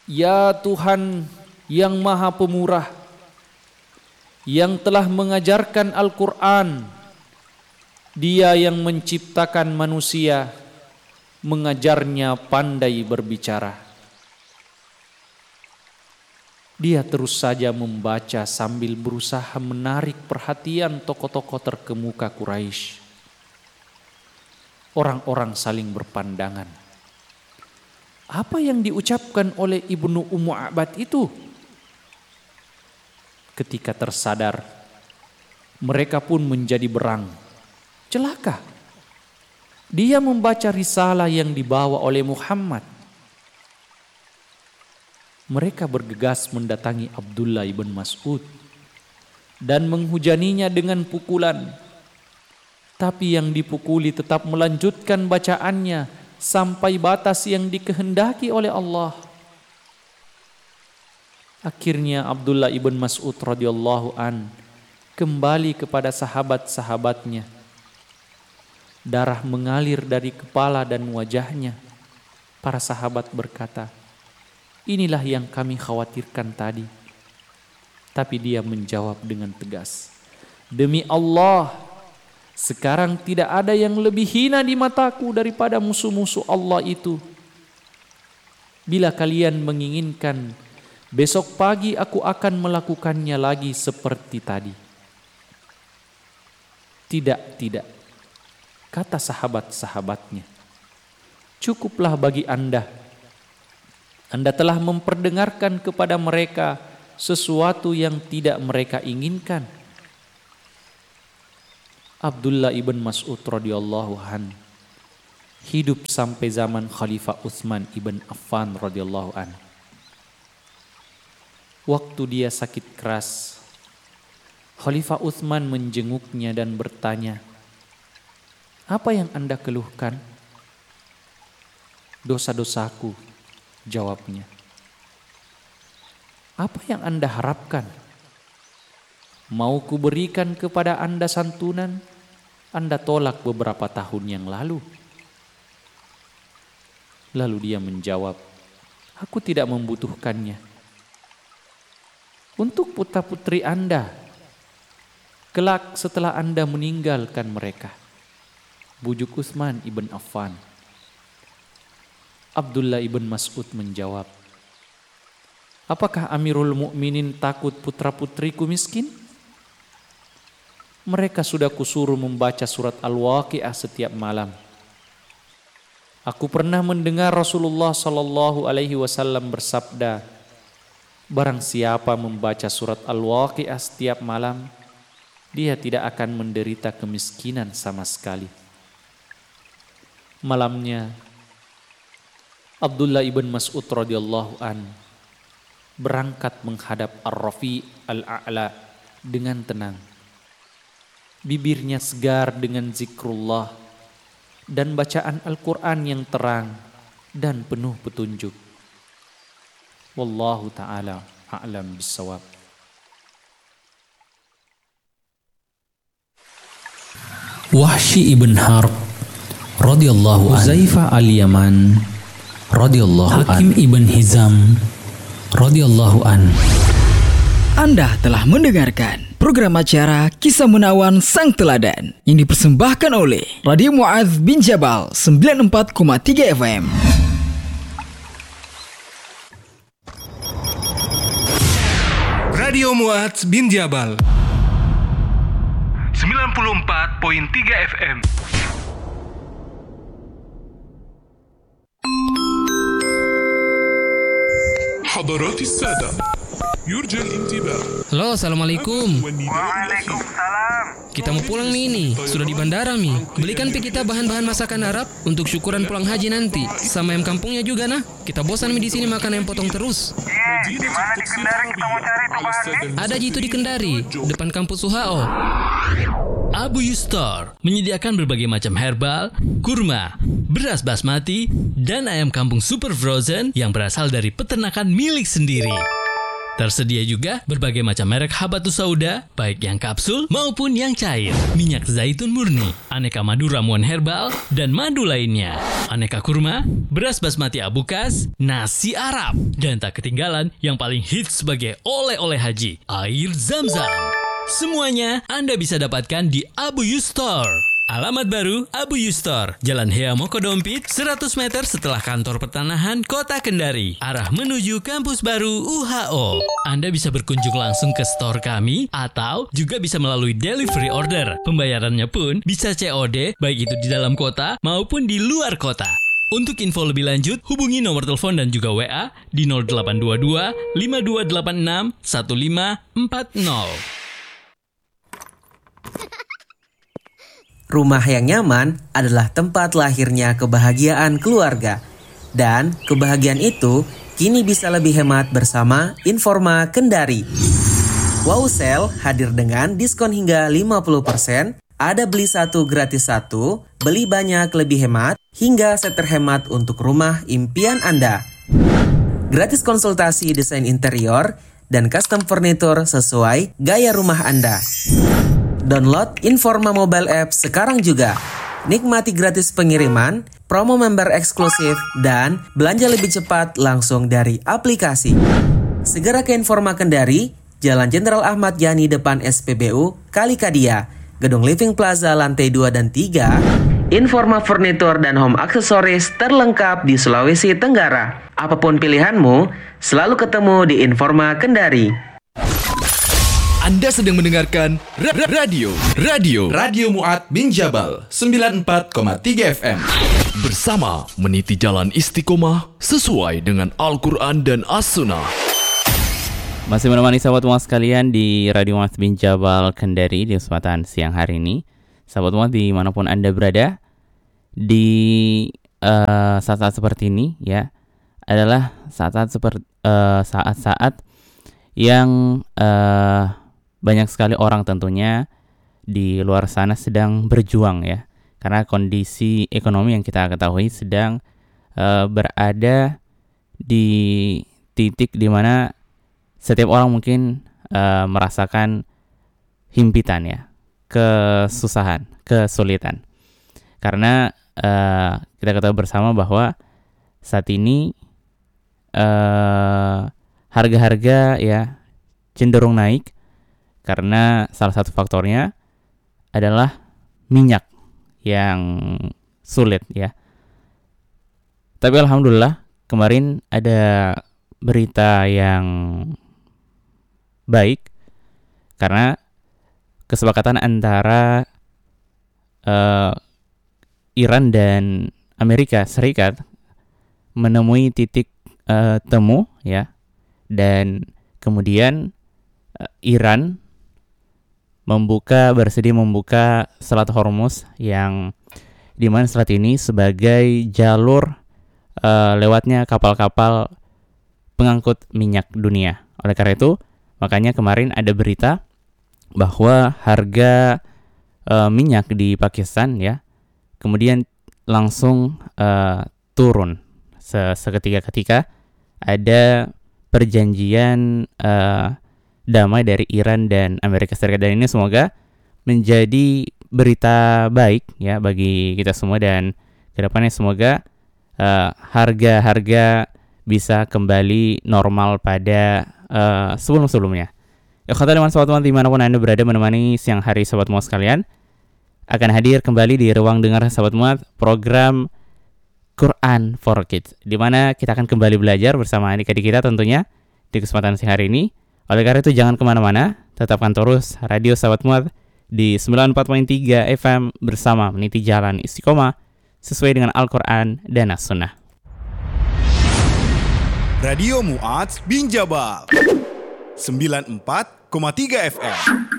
Ya Tuhan yang Maha Pemurah, yang telah mengajarkan Al-Quran, Dia yang menciptakan manusia, mengajarnya pandai berbicara. Dia terus saja membaca sambil berusaha menarik perhatian tokoh-tokoh terkemuka Quraisy. Orang-orang saling berpandangan. Apa yang diucapkan oleh Ibnu Ummu Abad itu? Ketika tersadar, mereka pun menjadi berang. Celaka. Dia membaca risalah yang dibawa oleh Muhammad. Mereka bergegas mendatangi Abdullah ibn Mas'ud dan menghujaninya dengan pukulan. Tapi yang dipukuli tetap melanjutkan bacaannya sampai batas yang dikehendaki oleh Allah. Akhirnya Abdullah ibn Mas'ud radhiyallahu an kembali kepada sahabat-sahabatnya. Darah mengalir dari kepala dan wajahnya. Para sahabat berkata, "Inilah yang kami khawatirkan tadi." Tapi dia menjawab dengan tegas, "Demi Allah, sekarang tidak ada yang lebih hina di mataku daripada musuh-musuh Allah itu. Bila kalian menginginkan, besok pagi aku akan melakukannya lagi seperti tadi." Tidak, kata sahabat-sahabatnya. Cukuplah bagi Anda. Anda telah memperdengarkan kepada mereka sesuatu yang tidak mereka inginkan. Abdullah ibn Mas'ud radhiyallahu an hidup sampai zaman Khalifah Utsman ibn Affan radhiyallahu an. Waktu dia sakit keras, Khalifah Utsman menjenguknya dan bertanya, "Apa yang Anda keluhkan?" "Dosa-dosaku," jawabnya. "Apa yang Anda harapkan? Mau kuberikan kepada Anda santunan? Anda tolak beberapa tahun yang lalu." Lalu dia menjawab, "Aku tidak membutuhkannya. Untuk putra-putri Anda, kelak setelah Anda meninggalkan mereka." Bujuk Utsman ibn Affan. Abdullah ibn Mas'ud menjawab, "Apakah Amirul Mukminin takut putra-putriku miskin? Mereka sudah kusuruh membaca surat Al-Waqiah setiap malam. Aku pernah mendengar Rasulullah sallallahu alaihi wasallam bersabda, barang siapa membaca surat Al-Waqiah setiap malam, dia tidak akan menderita kemiskinan sama sekali." Malamnya, Abdullah ibn Mas'ud radhiyallahu an berangkat menghadap Ar-Rafi' Al-A'la dengan tenang. Bibirnya segar dengan zikrullah dan bacaan Al-Quran yang terang dan penuh petunjuk. Wallahu ta'ala a'lam bissawab. Wahsy ibn Harb radhiyallahu an, Huzaifah al-Yaman radhiyallahu an, Hakim ibn Hizam radhiyallahu an. Anda telah mendengarkan program acara Kisah Menawan Sang Teladan yang dipersembahkan oleh Radio Mu'adz bin Jabal 94,3 FM. Radio Mu'adz bin Jabal 94,3 FM. حضرات السادة يرجى الانتباه. Halo, assalamualaikum. Waalaikumsalam. Kita mau pulang nih ini. Sudah di bandara Mi. Belikan pi kita bahan-bahan masakan Arab untuk syukuran pulang haji nanti. Sama ayam kampungnya juga nah. Kita bosan Mi di sini makan ayam potong terus. Di mana di Kendari kita mau cari itu bahannya? Ada jitu di Kendari, depan kampus UHO. Abu Yustar menyediakan berbagai macam herbal, kurma, beras basmati, dan ayam kampung super frozen yang berasal dari peternakan milik sendiri. Tersedia juga berbagai macam merek habatus sauda, baik yang kapsul maupun yang cair, minyak zaitun murni, aneka madu ramuan herbal, dan madu lainnya, aneka kurma, beras basmati abukas, nasi Arab, dan tak ketinggalan yang paling hits sebagai oleh-oleh haji, air Zam-Zam. Semuanya Anda bisa dapatkan di Abu Yustore. Alamat baru Abu Yustore, Jalan Hea Mokodompit, 100 meter setelah kantor pertanahan Kota Kendari, arah menuju kampus baru UHO. Anda bisa berkunjung langsung ke store kami atau juga bisa melalui delivery order. Pembayarannya pun bisa COD, baik itu di dalam kota maupun di luar kota. Untuk info lebih lanjut, hubungi nomor telepon dan juga WA di 0822 5286 1540. Rumah yang nyaman adalah tempat lahirnya kebahagiaan keluarga. Dan kebahagiaan itu kini bisa lebih hemat bersama Informa Kendari. Wow Sale hadir dengan diskon hingga 50%, ada beli satu gratis satu, beli banyak lebih hemat, hingga set terhemat untuk rumah impian Anda. Gratis konsultasi desain interior dan custom furniture sesuai gaya rumah Anda. Download Informa mobile app sekarang juga. Nikmati gratis pengiriman, promo member eksklusif, dan belanja lebih cepat langsung dari aplikasi. Segera ke Informa Kendari, Jalan Jenderal Ahmad Yani depan SPBU, Kalikadia, Gedung Living Plaza lantai 2 dan 3. Informa Furniture dan Home Accessories terlengkap di Sulawesi Tenggara. Apapun pilihanmu, selalu ketemu di Informa Kendari. Anda sedang mendengarkan Radio Mu'ad bin Jabal 94,3 FM. Bersama meniti jalan istiqomah sesuai dengan Al-Quran dan As-Sunnah. Masih menemani sahabat Mu'ad sekalian di Radio Mu'ad bin Jabal Kendari di kesempatan siang hari ini. Sahabat Mu'ad dimanapun Anda berada, di saat-saat seperti ini ya, adalah saat-saat yang banyak sekali orang tentunya di luar sana sedang berjuang ya, karena kondisi ekonomi yang kita ketahui sedang berada di titik di mana setiap orang mungkin merasakan himpitan ya, kesusahan, kesulitan. Karena kita ketahui bersama bahwa saat ini harga-harga ya cenderung naik, karena salah satu faktornya adalah minyak yang sulit ya. Tapi alhamdulillah kemarin ada berita yang baik, karena kesepakatan antara Iran dan Amerika Serikat menemui titik temu ya, dan kemudian Iran bersedia membuka Selat Hormuz yang dimana selat ini sebagai jalur lewatnya kapal-kapal pengangkut minyak dunia. Oleh karena itu, makanya kemarin ada berita bahwa harga minyak di Pakistan ya kemudian langsung turun seketika ada perjanjian damai dari Iran dan Amerika Serikat, dan ini semoga menjadi berita baik ya bagi kita semua, dan kedepannya semoga harga-harga bisa kembali normal pada sebelum-sebelumnya. Ikhwatal iman sahabat dimanapun Anda berada, menemani siang hari sahabat Mu'ad sekalian, akan hadir kembali di ruang dengar sahabat Mu'ad program Quran for Kids, di mana kita akan kembali belajar bersama adik-adik kita tentunya di kesempatan siang hari ini. Oleh karena itu jangan kemana-mana, tetapkan terus radio sahabat Mu'ad di 94.3 FM bersama meniti jalan istiqomah sesuai dengan Al-Quran dan As-Sunnah. Radio Mu'ad bin Jabal 94,3 FM.